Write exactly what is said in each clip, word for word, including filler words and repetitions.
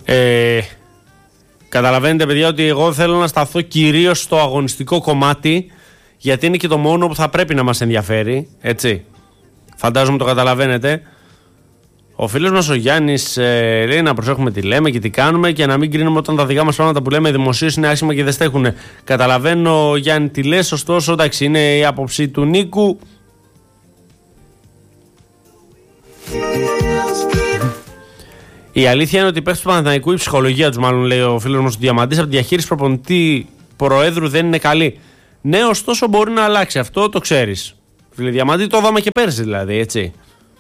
Ε, καταλαβαίνετε, παιδιά, ότι εγώ θέλω να σταθώ κυρίως στο αγωνιστικό κομμάτι, γιατί είναι και το μόνο που θα πρέπει να μας ενδιαφέρει, έτσι. Φαντάζομαι το καταλαβαίνετε. Ο φίλος μας ο Γιάννης ε, λέει να προσέχουμε τι λέμε και τι κάνουμε και να μην κρίνουμε όταν τα δικά μας πράγματα που λέμε δημοσίως είναι άσχημα και δεν στέχουν. Καταλαβαίνω, Γιάννη, τι λες, ωστόσο, εντάξει, είναι η άποψη του Νίκου. Η αλήθεια είναι ότι οι παίκτες του Παναθηναϊκού, η ψυχολογία τους, μάλλον λέει ο φίλος μας ο Διαμαντής, από τη διαχείριση προπονητή προέδρου δεν είναι καλή. Ναι, ωστόσο μπορεί να αλλάξει. Αυτό το ξέρεις. Φίλε Διαμαντή, το είδαμε και πέρσι δηλαδή, έτσι.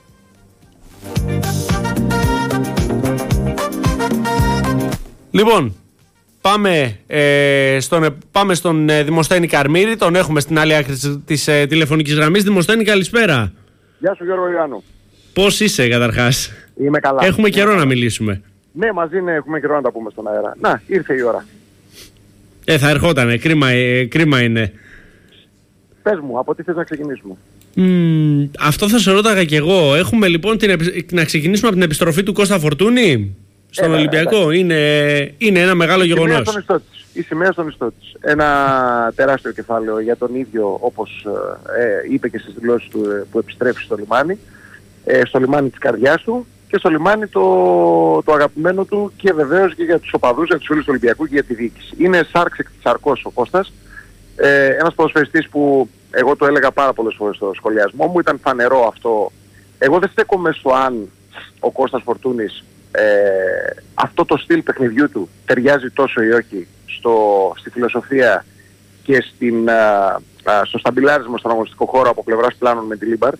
Λοιπόν, πάμε, ε, στον, πάμε στον ε, Δημοσθένη Καρμύρη. Τον έχουμε στην άλλη άκρη της, της ε, τηλεφωνικής γραμμής. Δημοσθένη, καλησπέρα. Γεια σου, Γιώργο Ιωάννου. Πώς είσαι καταρχάς? Είμαι καλά. Έχουμε Είμαι καιρό καλά. να μιλήσουμε. Ναι, μαζί ναι, έχουμε καιρό να τα πούμε στον αέρα. Να, ήρθε η ώρα. Ε, θα ερχότανε. Κρίμα, ε, κρίμα είναι. Πες μου, από τι θες να ξεκινήσουμε? Mm, αυτό θα σε ρώταγα κι εγώ. Έχουμε λοιπόν την, να ξεκινήσουμε από την επιστροφή του Κώστα Φορτούνη στον Έλα, Ολυμπιακό. Είναι, είναι ένα μεγάλο γεγονός. Η σημαία στον ιστό της. Ένα τεράστιο κεφάλαιο για τον ίδιο, όπως ε, είπε και στις δηλώσεις του ε, που επιστρέφει στο λιμάνι. Ε, στο λιμάνι της καρδιάς του και στο λιμάνι το, το αγαπημένο του και βεβαίως και για τους οπαδούς, για τους φίλους του Ολυμπιακού και για τη διοίκηση. Είναι σάρξ εκ της σαρκός ο Κώστας. Ε, ένας ποδοσφαιριστής που εγώ το έλεγα πάρα πολλές φορές στο σχολιασμό μου, ήταν φανερό αυτό. Εγώ δεν στέκομαι στο αν ο Κώστας Φορτούνης ε, αυτό το στυλ παιχνιδιού του ταιριάζει τόσο ή όχι στο, στη φιλοσοφία και στην, α, α, στο σταμπιλάρισμα στον αγωνιστικό χώρο από πλευράς πλάνων με τη Λίμπαρ.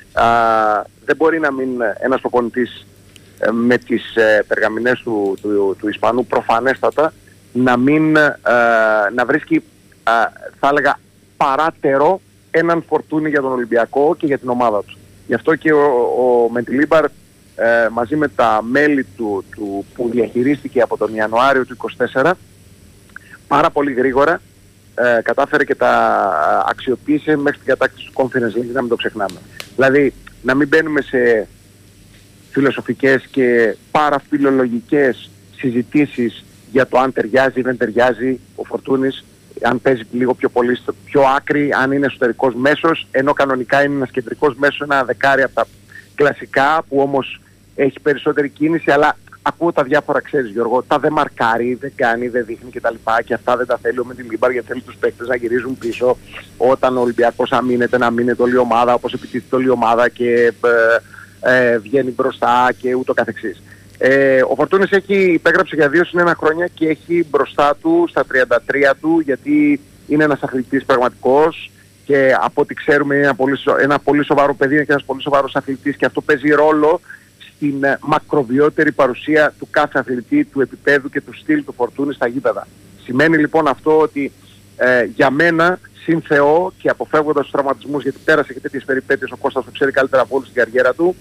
Δεν μπορεί να μην ένας προπονητής ε, με τις ε, περγαμηνές του, του, του Ισπανού προφανέστατα να μην ε, να βρίσκει α, θα έλεγα παράτερο έναν Φορτούνη για τον Ολυμπιακό και για την ομάδα του. Γι' αυτό και ο, ο Μεντιλίμπαρ ε, μαζί με τα μέλη του, του που διαχειρίστηκε από τον Ιανουάριο του είκοσι τέσσερα πάρα πολύ γρήγορα ε, κατάφερε και τα αξιοποίησε μέχρι την κατάκτηση του Conference League, να μην το ξεχνάμε. Δηλαδή να μην μπαίνουμε σε φιλοσοφικές και παραφιλολογικές συζητήσεις για το αν ταιριάζει ή δεν ταιριάζει ο Φορτούνης, αν παίζει λίγο πιο πολύ πιο άκρη, αν είναι εσωτερικός μέσος, ενώ κανονικά είναι ένας κεντρικός μέσος, ένα δεκάρι από τα κλασικά που όμως έχει περισσότερη κίνηση, αλλά ακούω τα διάφορα, ξέρεις Γιώργο, τα δεν μαρκάρει, δεν κάνει, δεν δείχνει κτλ. Και αυτά δεν τα θέλει ο Μεντιλίμπαρ, γιατί θέλει τους παίκτες να γυρίζουν πίσω όταν ο Ολυμπιακός αμήνεται, να αμήνεται όλη η ομάδα, όπως επιτίθεται όλη η ομάδα και ε, ε, βγαίνει μπροστά και ούτω καθεξής. Ε, ο Φορτούνης έχει υπέγραψε για δύο συν ένα χρόνια και έχει μπροστά του στα τριάντα τρία του, γιατί είναι ένας αθλητής πραγματικός και από ό,τι ξέρουμε είναι ένα πολύ, ένα πολύ σοβαρό παιδί, είναι και ένας πολύ σοβαρός αθλητής και αυτό παίζει ρόλο στην ε, μακροβιότερη παρουσία του κάθε αθλητή, του επίπεδου και του στυλ του Φορτούνη στα γήπεδα. Σημαίνει λοιπόν αυτό ότι ε, για μένα, συν Θεό και αποφεύγοντας τους τραυματισμούς, γιατί πέρασε και τέτοιες περιπέτειες, ο Κώστας το ξέρει καλύτερα από όλους στην καριέρα του,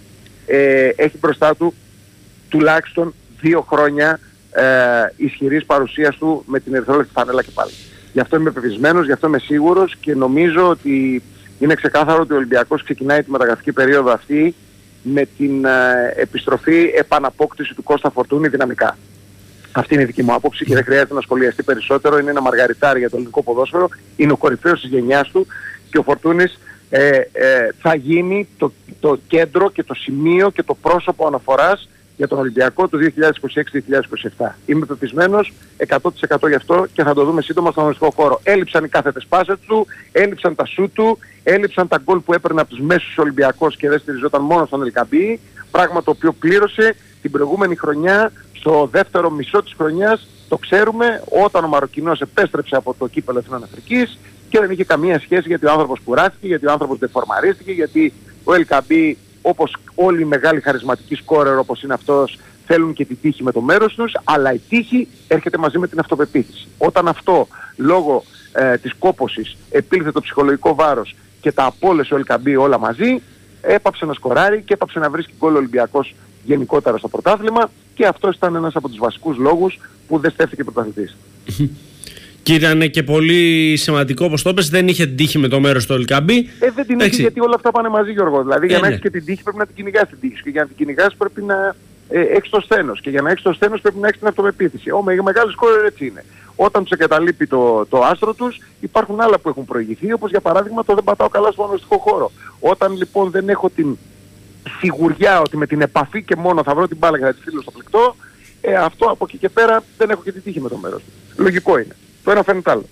ε, έχει μπροστά του τουλάχιστον δύο χρόνια ε, ισχυρής παρουσίας του με την ερυθρόλευκη φανέλα και πάλι. Γι' αυτό είμαι πεπισμένος, γι' αυτό είμαι σίγουρος και νομίζω ότι είναι ξεκάθαρο ότι ο Ολυμπιακός ξεκινάει τη μεταγραφική περίοδο αυτή με την ε, επιστροφή επαναπόκτηση του Κώστα Φορτούνη δυναμικά. Αυτή είναι η δική μου άποψη και δεν χρειάζεται να σχολιαστεί περισσότερο. Είναι ένα μαργαριτάρι για το ελληνικό ποδόσφαιρο, είναι ο κορυφαίος της γενιάς του και ο Φορτούνης ε, ε, θα γίνει το, το κέντρο και το σημείο και το πρόσωπο αναφοράς για τον Ολυμπιακό του δύο χιλιάδες είκοσι έξι δύο χιλιάδες είκοσι επτά. Είμαι πεπισμένος εκατό τοις εκατό γι' αυτό και θα το δούμε σύντομα στον αγωνιστικό χώρο. Έλειψαν οι κάθετες πάσες του, έλειψαν τα σου του, έλειψαν τα γκολ που έπαιρνε από τους μέσους Ολυμπιακός και δεν στηριζόταν μόνο στον Ελκαμπή, πράγμα το οποίο πλήρωσε την προηγούμενη χρονιά, στο δεύτερο μισό της χρονιάς, το ξέρουμε, όταν ο Μαροκινός επέστρεψε από το κύπελλο Εθνών Αφρικής και δεν είχε καμία σχέση γιατί ο άνθρωπος κουράστηκε, γιατί ο άνθρωπος δεφορμαρίστηκε, γιατί ο Ελκαμπή, όπως όλοι οι μεγάλοι χαρισματικοί σκόρερ όπως είναι αυτός, θέλουν και τη τύχη με το μέρος τους, αλλά η τύχη έρχεται μαζί με την αυτοπεποίθηση. Όταν αυτό λόγω ε, της κόπωσης επήλθε το ψυχολογικό βάρος και τα απόλυσε ο Ελκαμπή όλα μαζί, έπαψε να σκοράρει και έπαψε να βρίσκει γκολ ο Ολυμπιακός γενικότερα στο πρωτάθλημα και αυτός ήταν ένας από τους βασικούς λόγους που δεν στέφθηκε πρωταθλητής. Και ήταν και πολύ σημαντικό, όπως το είπες, δεν είχε την τύχη με το μέρος του Ελκαμπή. Ε, δεν την είχε γιατί όλα αυτά πάνε μαζί, Γιώργο. Δηλαδή, ε, για να ναι. έχεις και την τύχη πρέπει να την κυνηγάς την τύχη. Και για να την κυνηγάς πρέπει να, ε, έχεις το σθένος. Και για να έχεις το σθένος πρέπει να έχεις την αυτοπεποίθηση. Ω, οι μεγάλοι σκόρερ έτσι είναι. Όταν τους εγκαταλείπει το, το άστρο τους, υπάρχουν άλλα που έχουν προηγηθεί, όπως για παράδειγμα το δεν πατάω καλά στον αγωνιστικό χώρο. Όταν λοιπόν δεν έχω την σιγουριά ότι με την επαφή και μόνο θα βρω την μπάλα και θα τη στείλω στο πλεκτό, ε, αυτό από εκεί και πέρα δεν έχω και τη τύχη με το μέρος του. Λογικό είναι. Το ένα φαίνεται άλλο.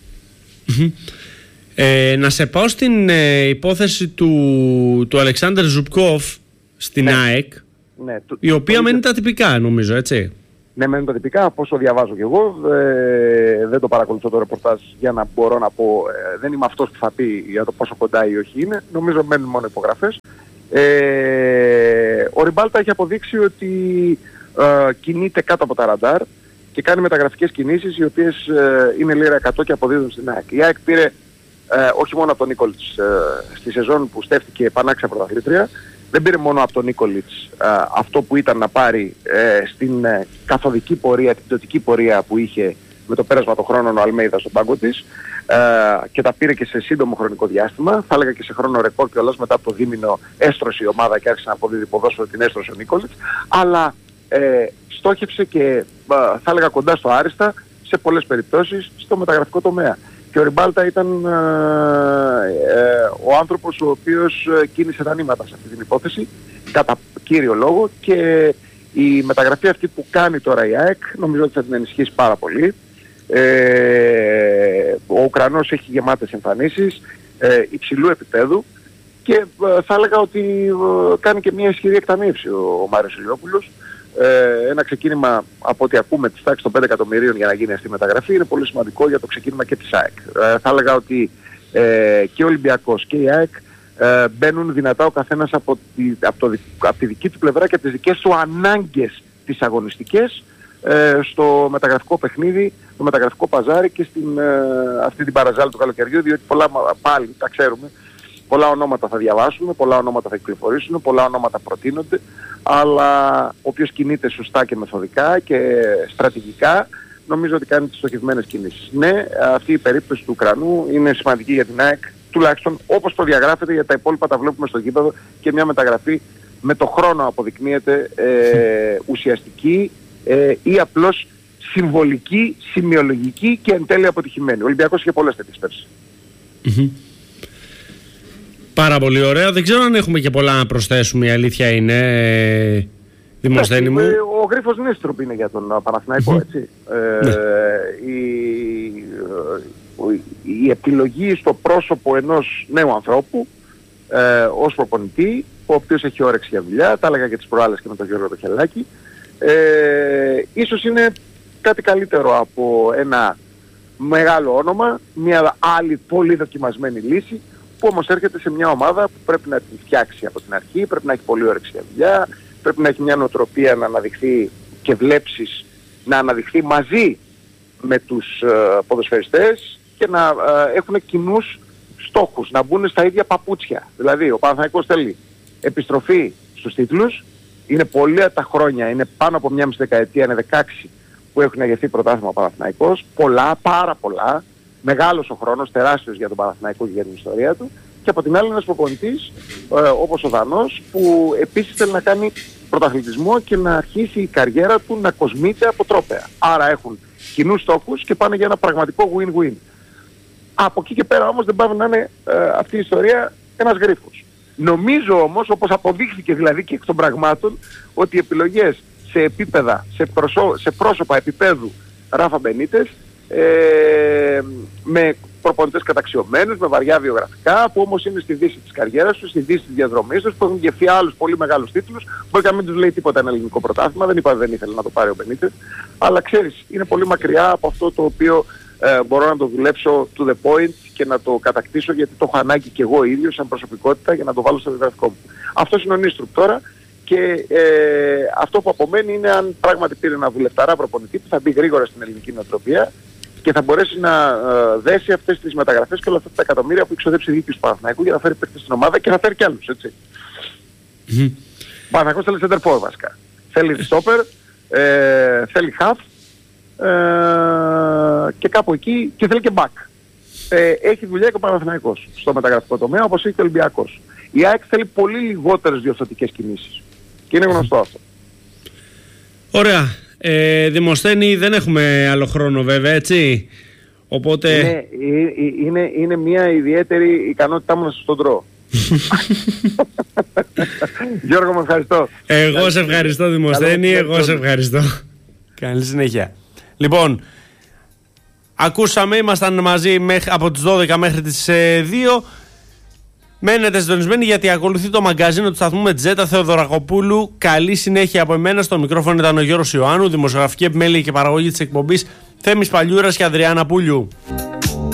Ε, να σε πάω στην ε, υπόθεση του, του Αλεξάνδρ Ζουμπκόφ στην ναι. ΑΕΚ, ναι, το, η οποία το, μένει το... τα τυπικά νομίζω, έτσι. Ναι, μένουν τα τυπικά, από όσο διαβάζω κι εγώ, ε, δεν το παρακολουθώ το ρεπορτάζ για να μπορώ να πω, ε, δεν είμαι αυτός που θα πει για το πόσο κοντά ή όχι είναι, νομίζω μένουν μόνο υπογραφές. Ε, ο Ριμπάλτα έχει αποδείξει ότι ε, κινείται κάτω από τα ραντάρ και κάνει μεταγραφικές κινήσεις οι οποίες ε, είναι λίρα εκατό και αποδίδουν στην ΑΕΚ. Η ΑΕΚ πήρε ε, όχι μόνο από τον Νίκολιτς ε, στη σεζόν που στέφτηκε πανάξια πρωταθλήτρια, δεν πήρε μόνο από τον Νίκολιτς ε, αυτό που ήταν να πάρει ε, στην ε, καθοδική πορεία, την πτωτική πορεία που είχε με το πέρασμα των χρόνων ο Αλμέιδα στον πάγκο της, ε, και τα πήρε και σε σύντομο χρονικό διάστημα, θα έλεγα και σε χρόνο ρεκόρ κιόλας, μετά από το δίμηνο έστρωσε η ομάδα και άρχισε να αποδίδει ποδόσφαιρο, την έστρωσε ο Νίκολιτς, αλλά ε, στόχεψε και ε, θα έλεγα κοντά στο άριστα σε πολλές περιπτώσεις στο μεταγραφικό τομέα. Και ο Ριμπάλτα ήταν ε, ε, ο άνθρωπος ο οποίος κίνησε τα νήματα σε αυτή την υπόθεση, κατά κύριο λόγο, και η μεταγραφή αυτή που κάνει τώρα η ΑΕΚ νομίζω ότι θα την ενισχύσει πάρα πολύ. Ε, ο Ουκρανός έχει γεμάτες εμφανίσεις ε, υψηλού επίπεδου και ε, θα έλεγα ότι ε, κάνει και μια ισχυρή εκταμείευση ο, ο Μάριος Ηλιόπουλος. Ε, ένα ξεκίνημα από ό,τι ακούμε της τάξης των πέντε εκατομμυρίων για να γίνει αυτή η μεταγραφή είναι πολύ σημαντικό για το ξεκίνημα και της ΑΕΚ. Ε, θα έλεγα ότι ε, και ο Ολυμπιακός και η ΑΕΚ ε, μπαίνουν δυνατά ο καθένας από τη, από, το, από τη δική του πλευρά και από τις δικές του ανάγκες τις αγωνιστικές ε, στο μεταγραφικό παιχνίδι, το μεταγραφικό παζάρι και στην, ε, αυτή την παραζάλη του καλοκαιριού, διότι πολλά, πάλι τα ξέρουμε, πολλά ονόματα θα διαβάσουμε, πολλά ονόματα θα κυκλοφορήσουν, πολλά ονόματα προτείνονται, αλλά όποιος κινείται σωστά και μεθοδικά και στρατηγικά, νομίζω ότι κάνει τις στοχευμένες κινήσεις. Ναι, αυτή η περίπτωση του Ουκρανού είναι σημαντική για την ΑΕΚ, τουλάχιστον όπως προδιαγράφεται, για τα υπόλοιπα τα βλέπουμε στο γήπεδο και μια μεταγραφή με το χρόνο αποδεικνύεται ε, ουσιαστική ε, ή απλώς συμβολική, σημειολογική και εν τέλει αποτυχημένη. Ο Ολυμπιακός είχε πολλές τέτοιες πέρσι. Mm-hmm. Πάρα πολύ ωραία. Δεν ξέρω αν έχουμε και πολλά να προσθέσουμε, η αλήθεια είναι, Δημοσθένη μου. Ο Γρίφος Νίστρουπ είναι για τον Παναθηναϊκό, έτσι. Ναι. Ε, η, η επιλογή στο πρόσωπο ενός νέου ανθρώπου ε, ως προπονητή, ο οποίος έχει όρεξη για δουλειά, τα έλεγα και τις προάλλες και με τον Γιώργο το Χελάκη, ε, ίσως είναι κάτι καλύτερο από ένα μεγάλο όνομα, μια άλλη πολύ δοκιμασμένη λύση, που όμως έρχεται σε μια ομάδα που πρέπει να τη φτιάξει από την αρχή, πρέπει να έχει πολύ όρεξη για δουλειά, πρέπει να έχει μια νοοτροπία να αναδειχθεί και βλέψεις να αναδειχθεί μαζί με τους uh, ποδοσφαιριστές και να uh, έχουν κοινούς στόχους, να μπουν στα ίδια παπούτσια. Δηλαδή ο Παναθηναϊκός θέλει επιστροφή στους τίτλους, είναι πολλά τα χρόνια, είναι πάνω από μια μισή δεκαετία, είναι δεκαέξι που έχουν αγερθεί πρωτάθλημα ο Παναθηναϊκός, πολλά, πάρα πολλά, μεγάλος ο χρόνος, τεράστιος για τον Παναθηναϊκό και για την ιστορία του, και από την άλλη ένας προπονητής ε, όπως ο Δανός, που επίσης θέλει να κάνει πρωταθλητισμό και να αρχίσει η καριέρα του να κοσμείται από τρόπαια. Άρα έχουν κοινούς στόχους και πάνε για ένα πραγματικό win-win. Από εκεί και πέρα όμως δεν πάει να είναι ε, αυτή η ιστορία ένας γρίφος. Νομίζω όμως, όπως αποδείχθηκε δηλαδή και εκ των πραγμάτων, ότι οι επιλογές σε επίπεδα, σε, προσώ, σε πρόσωπα επίπεδου Ράφα Μπενίτες, ε, με προπονητές καταξιωμένους, με βαριά βιογραφικά, που όμως είναι στη δύση της καριέρας τους, στη δύση της διαδρομής τους, που έχουν γευθεί άλλους πολύ μεγάλους τίτλους. Μπορεί και να μην τους λέει τίποτα ένα ελληνικό πρωτάθλημα, δεν είπα δεν ήθελε να το πάρει ο Μπενίτες, αλλά ξέρεις, είναι πολύ μακριά από αυτό το οποίο ε, μπορώ να το δουλέψω to the point και να το κατακτήσω, γιατί το έχω ανάγκη και εγώ ίδιος σαν προσωπικότητα για να το βάλω στο βιογραφικό μου. Αυτός είναι ο Νίστρουπ τώρα. Και ε, αυτό που απομένει είναι αν πράγματι πήρε ένα δουλευταρά προπονητή που θα μπει γρήγορα στην ελληνική νοοτροπία και θα μπορέσει να ε, δέσει αυτές τις μεταγραφές και όλα αυτά τα εκατομμύρια που εξοδέψει η διοίκηση του Παναθηναϊκού για να φέρει παίκτες στην ομάδα και να φέρει κι άλλους, έτσι. Mm-hmm. Ο Παναθηναϊκός θέλει center forward βασικά. Θέλει stopper, ε, θέλει half ε, και κάπου εκεί, και θέλει και back. Ε, έχει δουλειά και ο Παναθηναϊκός στο μεταγραφικό τομέα, όπως έχει και ο Ολυμπιακός. Η ΑΕΚ θέλει πολύ λιγότερες διορθωτικές κινήσεις. Και είναι γνωστό αυτό. Ωραία. Ε, Δημοσθένη, δεν έχουμε άλλο χρόνο βέβαια, έτσι. Οπότε... Είναι, είναι, είναι μια ιδιαίτερη ικανότητά μου να σας τον τρώω. Γιώργο, με ευχαριστώ. Εγώ σε ευχαριστώ, Δημοσθένη, εγώ σε ευχαριστώ. Καλή συνέχεια. Λοιπόν, ακούσαμε, ήμασταν μαζί μέχρι, από τις δώδεκα μέχρι τις δύο. Μένετε συντονισμένοι γιατί ακολουθεί το μαγκαζίνο του σταθμού με Τζέτα Θεοδωρακοπούλου. Καλή συνέχεια από εμένα. Στο μικρόφωνο ήταν ο Γιώργος Ιωάννου, δημοσιογραφική επιμέλεια και παραγωγή της εκπομπής Θέμης Παλιούρας και Ανδριάννα Πούλιου.